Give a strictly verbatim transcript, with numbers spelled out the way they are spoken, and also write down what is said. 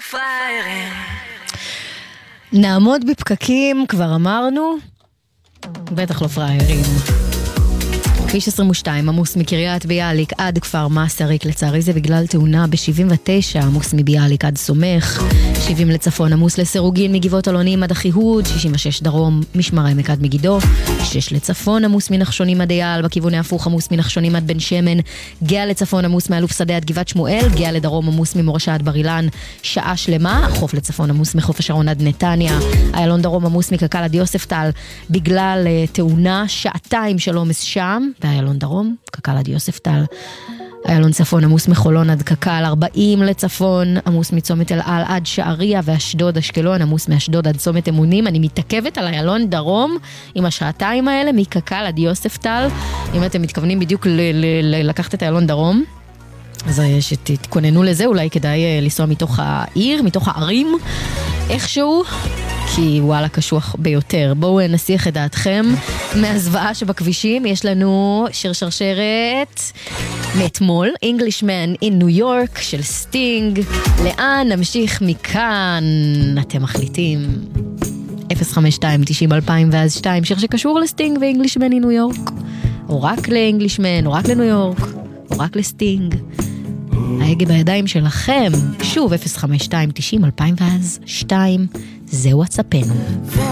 פריירים. נעמוד בפקקים, כבר אמרנו, בטח לא פריירים. כביש עשרים ושתיים, עמוס מקריית ביאליק עד כפר מסריק, לצערי זה בגלל תאונה ב-שבעים ותשע, עמוס מביאליק עד סומך, שבעים לצפון, עמוס לסירוגין מגבעות אלונים עד אחיהוד, שישים ושש דרום, משמר העמק עד מגידו, שש לצפון, עמוס מנחשונים עד אייל, בכיוון ההפוך עמוס מנחשונים עד בן שמן, גאה לצפון, עמוס מאלוף שדה עד גבעת שמואל, גאה לדרום, עמוס ממורשה עד בר אילן, שעה שלמה, חוף לצפון, עמוס מחוף השרון עד נתניה, איילון דרום, עמוס מקק"ל עד יוספטל, בגלל uh, תאונה, שעתיים של עומס שם, באיילון דרום, קק"ל עד יוספטל, איילון צפון, עמוס מחולון עד קק"ל, ארבעים לצפון, עמוס מצומת אל על עד שעריה ואשדוד אשקלון, עמוס מאשדוד עד צומת אמונים. אני מתעכבת על איילון דרום עם השעתיים האלה מקק"ל עד יוספטל, אם אתם מתכוונים בדיוק ל- ל- ל- לקחת את איילון דרום, אז שתתכוננו לזה, אולי כדאי לנסוע מתוך העיר, מתוך הערים, איכשהו, כי וואלה קשוח ביותר. בואו נסיח את דעתכם מהזוועה שבכבישים. יש לנו שיר שרשרת מאתמול, Englishman in New York של סטינג. לאן נמשיך מכאן? אתם מחליטים. אפס חמש שתיים תשעים אלפיים ואז שתיים, שיר שקשור לסטינג ו-Englishman in New York, או רק ל-Englishman, או רק לניו יורק, או רק לסטינג. ההגה בידיים שלכם. שוב, אפס חמש שתיים תשעים אלפיים ואז שתיים, זה וואטסאפנו.